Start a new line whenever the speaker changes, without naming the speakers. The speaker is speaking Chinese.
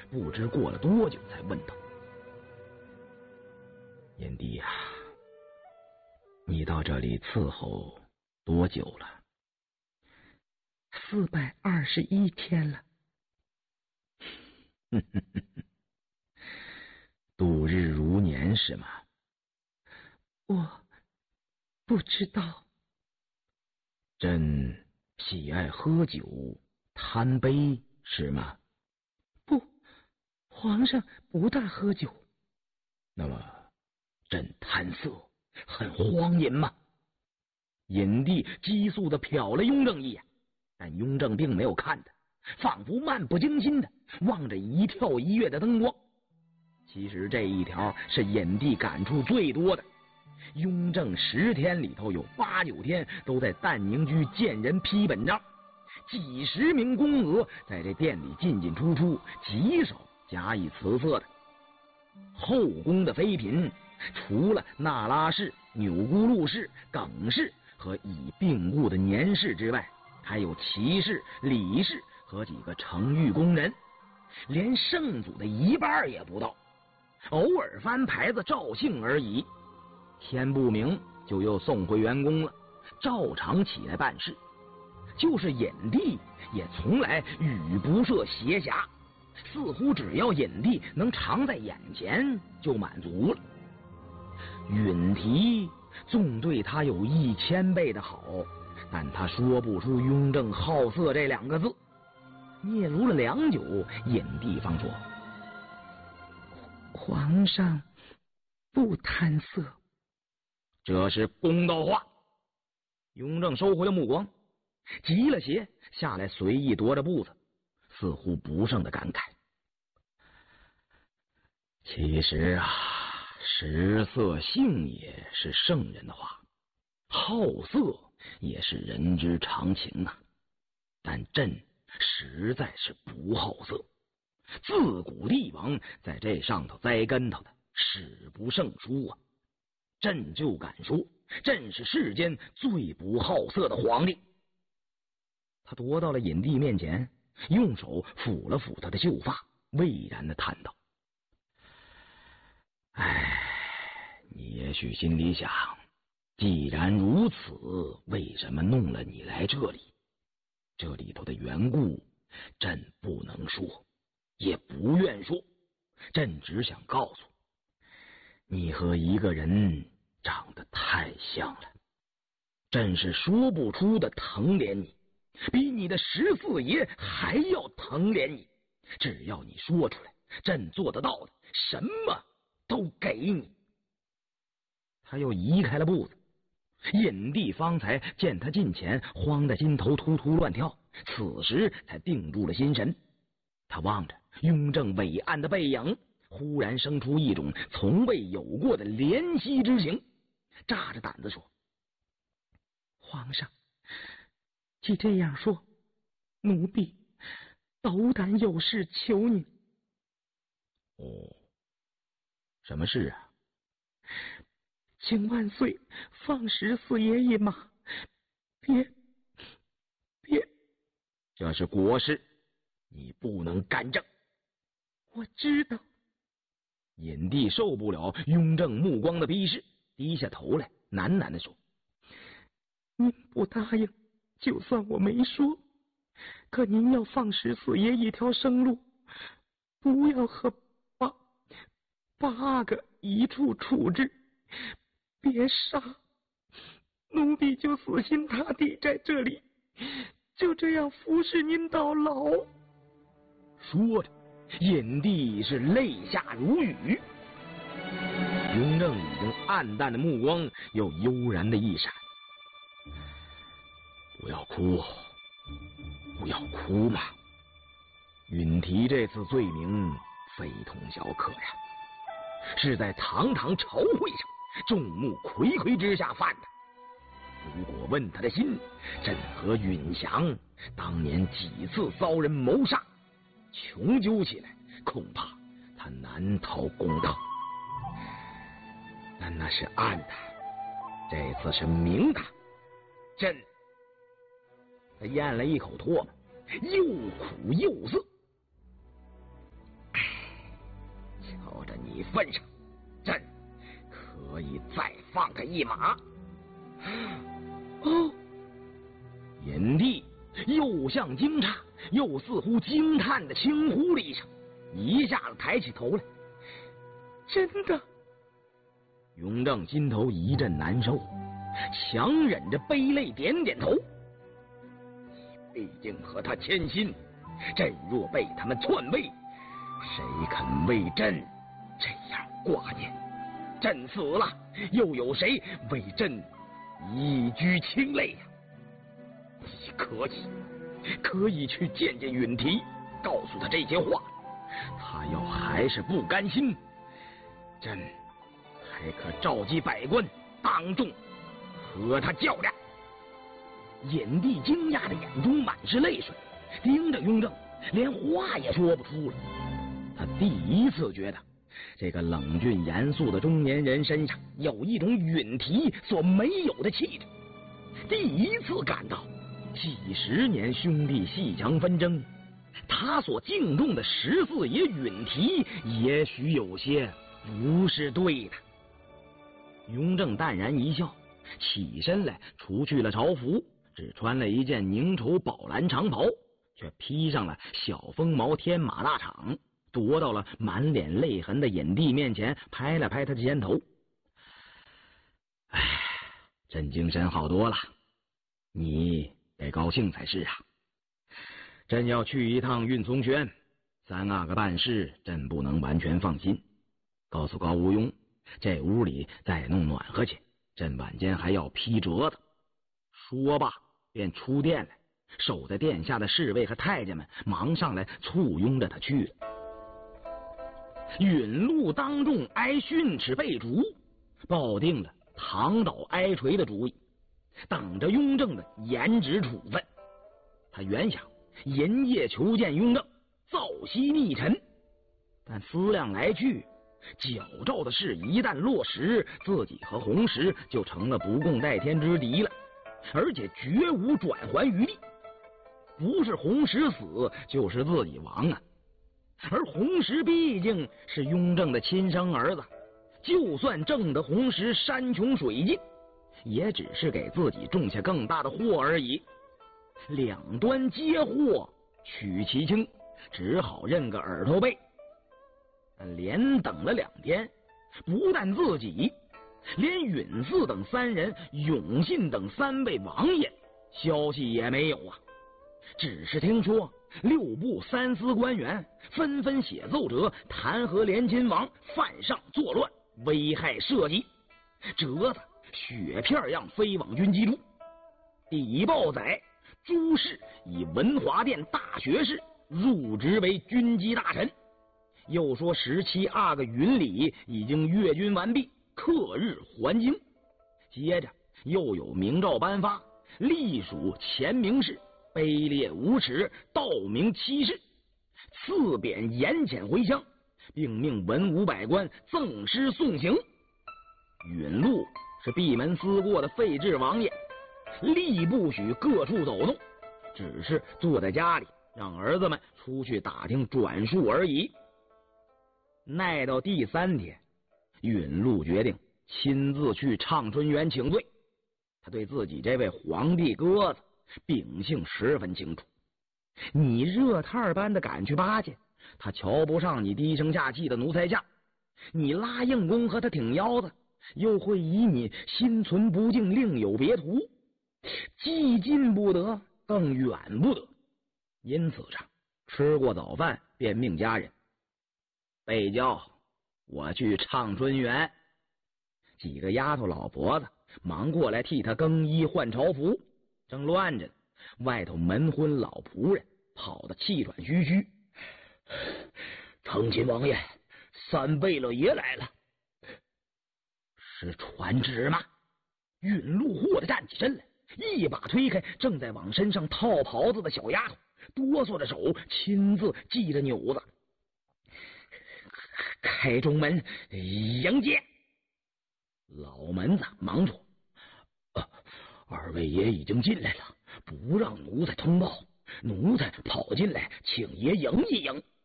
不知过了多久，才问道：“燕帝呀，你到这里伺候多久了
？421天了。
度日如年是吗？
我不知道。
朕喜爱喝酒贪杯是吗？
不，皇上不大喝酒。
那么朕贪色很荒淫吗？尹帝急速地瞟了雍正一眼，但雍正并没有看他，仿佛漫不经心的望着一跳一跃的灯光。其实这一条是尹帝感触最多的。雍正10天里头有8、9天都在淡宁居见人批本章，几十名宫娥在这殿里进进出出，极少假以辞色的。后宫的妃嫔，除了那拉氏、钮钴禄氏、耿氏和已病故的年氏之外，还有齐氏、李氏和几个承御宫人，连圣祖的一半也不到，偶尔翻牌子照庆而已。天不明就又送回元宫了，照常起来办事。就是尹帝也从来语不涉邪侠，似乎只要尹帝能常在眼前就满足了。允提纵对他有1000倍的好，但他说不出雍正好色这2个字。嗫嚅了良久，尹帝方说：“
皇上不贪色。”
这是公道话。雍正收回了目光，急了些，下来随意踱着步子，似乎不胜的感慨。其实啊，食色性也是圣人的话，好色也是人之常情啊。但朕实在是不好色，自古帝王在这上头栽跟头的史不胜数啊。朕就敢说，朕是世间最不好色的皇帝。他踱到了尹帝面前，用手抚了抚他的秀发，巍然的叹道：“哎，你也许心里想，既然如此，为什么弄了你来这里？这里头的缘故，朕不能说，也不愿说。朕只想告诉你和一个人长得太像了，朕是说不出的疼怜你，比你的14爷还要疼怜你。只要你说出来，朕做得到的，什么都给你。”他又移开了步子。尹帝方才见他近前，慌得心头突突乱跳，此时才定住了心神。他望着雍正伟岸的背影，忽然生出一种从未有过的怜惜之情，炸着胆子说：“
皇上，既这样说，奴婢斗胆有事求您。”“
哦，什么事啊？”“
请万岁放14爷一马，别。”“
这是国事，你不能干政。”“
我知道。”
尹帝受不了雍正目光的逼视，低下头来喃喃地说：“
您不答应，就算我没说，可您要放14爷一条生路，不要和八个一处处置，别杀，奴婢就死心塌地在这里，就这样服侍您到老。”
说着，尹帝是泪下如雨。雍正已经暗淡的目光又悠然的一闪：“不要哭，不要哭嘛！允提这次罪名非同小可呀，是在堂堂朝会上众目睽睽之下犯的。如果问他的心，朕和允祥当年几次遭人谋杀，穷究起来，恐怕他难逃公道。但那是暗的，这次是明的。朕……”他咽了一口唾沫，又苦又涩。“哎， 你份上，朕可以再放他一马。
哦，
炎帝又像惊诧，又似乎惊叹的轻呼了一声，一下子抬起头来。
真的？
雍正心头一阵难受，强忍着悲泪点点头。毕竟和他牵心，朕若被他们篡位，谁肯为朕这样挂念？朕死了，又有谁为朕一掬清泪呀？你可以去见见允提，告诉他这些话。他要还是不甘心，朕还可召集百官当众和他较量。炎帝惊讶的眼中满是泪水，盯着雍正，连话也说不出了。他第一次觉得这个冷峻严肃的中年人身上有一种允提所没有的气质，第一次感到几十年兄弟阋墙纷争，他所敬重的14爷允提也许有些不是对的。雍正淡然一笑，起身来除去了朝服，只穿了一件宁绸宝蓝长袍，却披上了小风毛天马大氅，踱到了满脸泪痕的炎帝面前，拍了拍他的肩头。哎，朕精神好多了，你得高兴才是啊。朕要去一趟运松轩，3阿哥办事朕不能完全放心。告诉高无庸，这屋里再弄暖和去，朕晚间还要批折子。说罢便出殿来，守在殿下的侍卫和太监们忙上来簇拥着他去了。允禄当众挨训斥被逐，抱定了躺倒挨锤的主意，等着雍正的严职处分。他原想连夜求见雍正，造息逆臣，但思量来去，矫诏的事一旦落实，自己和弘时就成了不共戴天之敌了，而且绝无转圜余地。不是弘时死，就是自己亡啊！而弘时毕竟是雍正的亲生儿子，就算正得弘时山穷水尽，也只是给自己种下更大的祸而已。两端皆祸，取其轻，只好认个耳朵背。连等了2天，不但自己，连允嗣等3人、永信等3位王爷消息也没有啊。只是听说6部3司官员纷纷写奏折弹劾连亲王犯上作乱，危害社稷，折子雪片样飞往军机处。底报载朱氏以文华殿大学士入职为军机大臣，又说17阿哥允礼已经阅军完毕，刻日还京。接着又有明诏颁发，隶属前明氏，卑劣无耻，盗名欺世，赐贬严遣回乡，并命文武百官赠诗送行。允禄是闭门思过的废置王爷，力不许各处走动，只是坐在家里让儿子们出去打听转述而已。耐到第3天，允禄决定亲自去畅春园请罪。他对自己这位皇帝鸽子秉性十分清楚，你热炭般的赶去巴结，他瞧不上你低声下气的奴才相；你拉硬弓和他挺腰子，又会以你心存不敬另有别图，既近不得，更远不得。因此上吃过早饭，便命家人备轿，我去畅春园。几个丫头老婆子忙过来替他更衣换朝服，正乱着呢，外头门婚老仆人跑得气喘吁吁。承亲王爷，3贝勒爷来了。是传旨吗？允禄霍地站起身来，一把推开正在往身上套袍子的小丫头，哆嗦着手亲自系着纽子。开中门迎接。老门子忙说：“2位爷已经进来了，不让奴才通报，奴才跑进来请爷迎一迎。”